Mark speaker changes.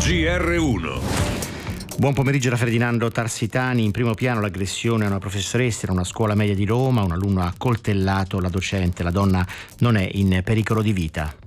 Speaker 1: GR1.
Speaker 2: Buon pomeriggio da Ferdinando Tarsitani. In primo piano l'aggressione a una professoressa in una scuola media di Roma. Un alunno ha accoltellato la docente. La donna non è in pericolo di vita.